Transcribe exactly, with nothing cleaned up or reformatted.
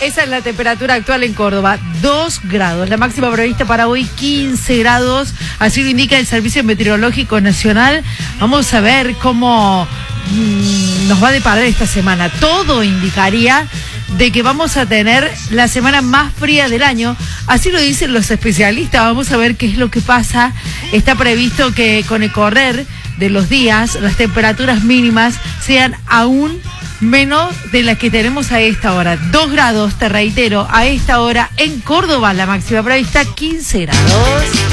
Esa es la temperatura actual en Córdoba, dos grados. La máxima prevista para hoy, quince grados. Así lo indica el Servicio Meteorológico Nacional. Vamos a ver cómo mmm, nos va a deparar esta semana. Todo indicaría de que vamos a tener la semana más fría del año. Así lo dicen los especialistas. Vamos a ver qué es lo que pasa. Está previsto que con el correr de los días, las temperaturas mínimas sean aún menos de las que tenemos a esta hora. Dos grados, te reitero, a esta hora en Córdoba, la máxima prevista quince grados.